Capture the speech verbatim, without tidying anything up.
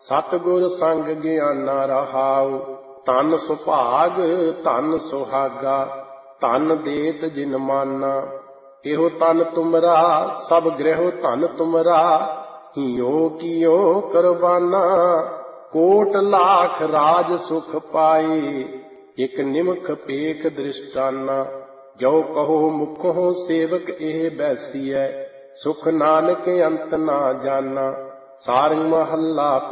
ਸਤਿਗੁਰ ਸੰਗ ਗਿਆਨਾ ਰਹਾਉ। ਧਨ ਸੁਭਾਗ ਧਨ ਸੁਹਾਗਾ, ਧਨ ਦੇਤ ਜਿਨ ਮਾਨਾ। ਇਹੋ ਤਨ ਤੁਮਰਾ ਸਭ ਗ੍ਰਹਿ ਧਨ ਤੁਮਰਾ, ਹਿਉ ਕੀਓ ਕਰਬਾਨਾ। ਕੋਟ ਲਾਖ ਰਾਜ ਸੁਖ ਪਾਏ, ਇਕ ਨਿਮਖ ਪੇਖ ਦ੍ਰਿਸ਼ਟਾਨਾ। ਜੋ ਕਹੋ ਮੁਖੋਂ ਸੇਵਕ ਇਹ ਬੈਸੀਐ, ਸੁਖ ਨਾਨਕ ਅੰਤ ਨਾ ਜਾਨਾ। ਸਾਰੰਗ ਮਹੱਲਾ